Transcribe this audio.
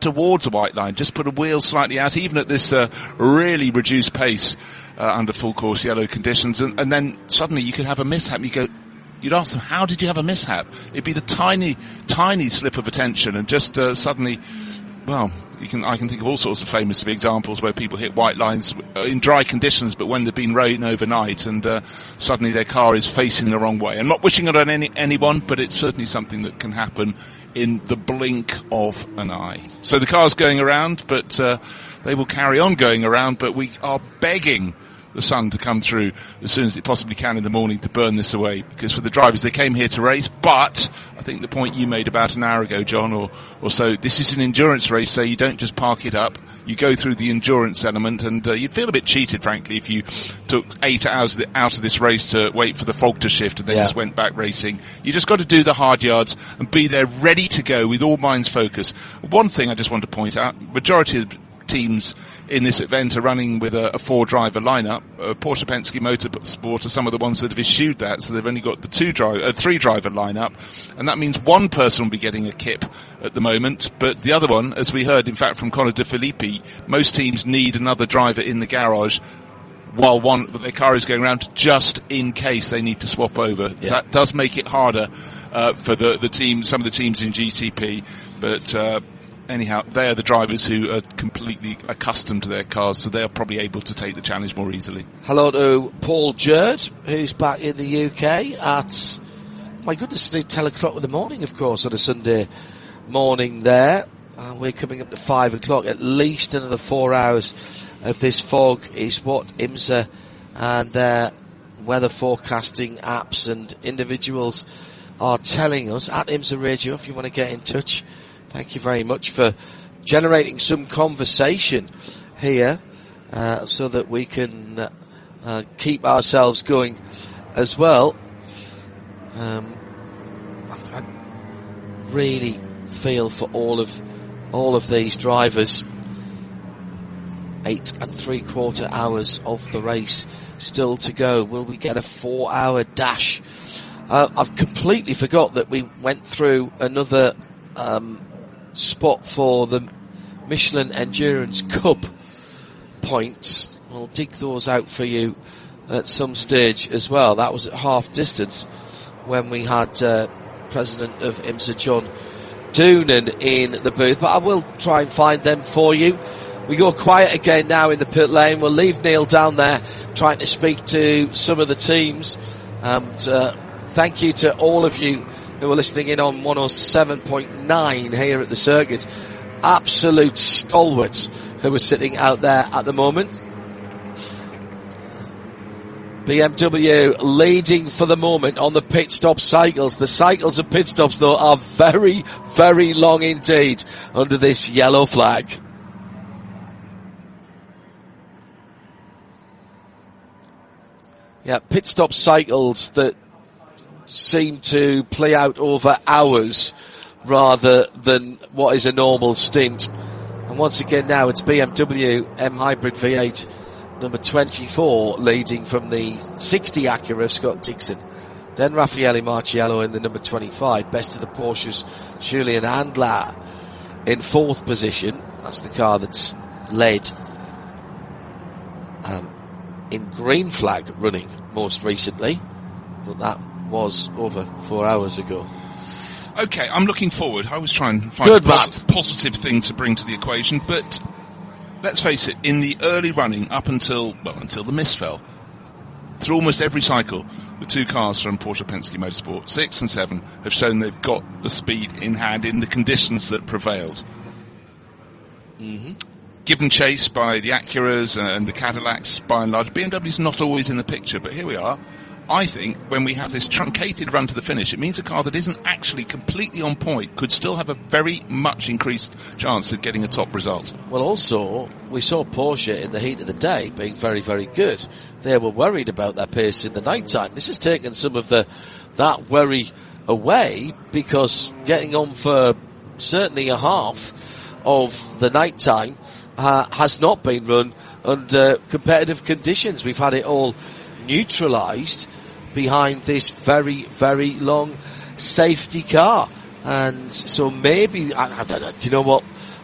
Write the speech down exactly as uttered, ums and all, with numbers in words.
towards a white line, just put a wheel slightly out, even at this uh, really reduced pace uh, under full course yellow conditions, and, and then suddenly you could have a mishap. You go, you'd ask them, how did you have a mishap? It'd be the tiny, tiny slip of attention, and just uh, suddenly, well, you can I can think of all sorts of famous examples where people hit white lines in dry conditions, but when they've been rain overnight, and uh, suddenly their car is facing the wrong way. I'm not wishing it on any, anyone, but it's certainly something that can happen in the blink of an eye. So the car's going around, but uh, they will carry on going around, but we are begging the sun to come through as soon as it possibly can in the morning to burn this away, because for the drivers, they came here to race, but I think the point you made about an hour ago, John, or, or so, this is an endurance race, so you don't just park it up, you go through the endurance element, and uh, you'd feel a bit cheated, frankly, if you took eight hours of the, out of this race to wait for the fog to shift and then yeah. just went back racing. You just got to do the hard yards and be there ready to go with all minds focused. One thing I just want to point out, majority of teams in this event are running with a, a four-driver lineup. Uh, Porsche Penske Motorsport are some of the ones that have eschewed that, so they've only got the two driver, uh, three-driver lineup, and that means one person will be getting a kip at the moment, but the other one, as we heard, in fact, from Conor De Filippi, most teams need another driver in the garage while one their car is going around, just in case they need to swap over. Yeah. That does make it harder uh, for the the team, some of the teams in G T P, but. Uh, Anyhow, they are the drivers who are completely accustomed to their cars, so they are probably able to take the challenge more easily. Hello to Paul Jerd, who's back in the U K at, my goodness, it's ten o'clock in the morning, of course, on a Sunday morning there. Uh, we're coming up to five o'clock. At least another four hours of this fog is what IMSA and their weather forecasting apps and individuals are telling us. At IMSA Radio, if you want to get in touch, thank you very much for generating some conversation here uh, so that we can uh, uh, keep ourselves going as well. Um, I, I really feel for all of all of these drivers. Eight and three quarter hours of the race still to go. Will we get a four hour dash? Uh, I've completely forgot that we went through another um, spot for the Michelin Endurance Cup points. We'll dig those out for you at some stage as well. That was at half distance when we had uh, President of IMSA John Doonan in the booth, but I will try and find them for you. We go quiet again now in the pit lane. We'll leave Neil down there trying to speak to some of the teams. And uh, thank you to all of you who are listening in on one oh seven point nine here at the circuit. Absolute stalwarts who are sitting out there at the moment. B M W leading for the moment on the pit stop cycles. The cycles of pit stops, though, are very, very long indeed under this yellow flag. Yeah, pit stop cycles that seem to play out over hours rather than what is a normal stint. And once again now it's B M W M Hybrid V eight number twenty-four leading from the sixty Acura of Scott Dixon. Then Raffaele Marciello in the number twenty-five. Best of the Porsches, Julian Handler in fourth position. That's the car that's led um, in green flag running most recently, but that was over four hours ago. Okay, I'm looking forward. I was trying to find Good a pos- positive thing to bring to the equation, but let's face it, in the early running, up until, well, until the mist fell, through almost every cycle, the two cars from Porsche Penske Motorsport, six and seven, have shown they've got the speed in hand in the conditions that prevailed. Mm-hmm. Given chase by the Acuras and the Cadillacs, by and large, B M W's not always in the picture, but here we are. I think when we have this truncated run to the finish, it means a car that isn't actually completely on point could still have a very much increased chance of getting a top result. Well, also, we saw Porsche in the heat of the day being very, very good. They were worried about their pace in the night time. This has taken some of the that worry away, because getting on for certainly a half of the night time uh, has not been run under competitive conditions. We've had it all neutralised behind this very, very long safety car. And so maybe, I, I don't know, do you know what?